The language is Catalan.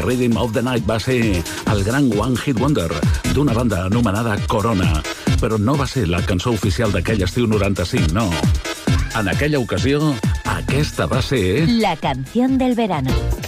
Rhythm of the Night va ser el gran One Hit Wonder d'una banda anomenada Corona. Però no va ser la cançó oficial d'aquell estiu 95, no. En aquella ocasió, aquesta va ser... La canción del verano.